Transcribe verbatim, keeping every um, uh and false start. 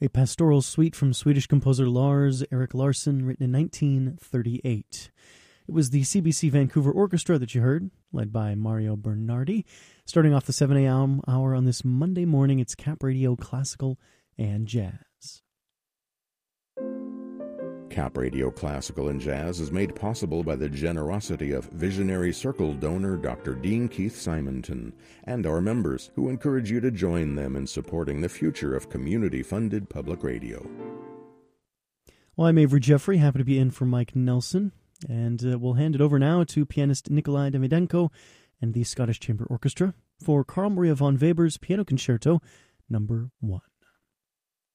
a pastoral suite from Swedish composer Lars Erik Larsson, written in nineteen thirty-eight. It was the C B C Vancouver Orchestra that you heard, led by Mario Bernardi. Starting off the seven a.m. hour on this Monday morning, it's Cap Radio Classical and Jazz. Cap Radio Classical and Jazz is made possible by the generosity of Visionary Circle donor Doctor Dean Keith Simonton and our members, who encourage you to join them in supporting the future of community-funded public radio. Well, I'm Avery Jeffrey, happy to be in for Mike Nelson, and uh, we'll hand it over now to pianist Nikolai Davydenko and the Scottish Chamber Orchestra for Carl Maria von Weber's Piano Concerto Number One.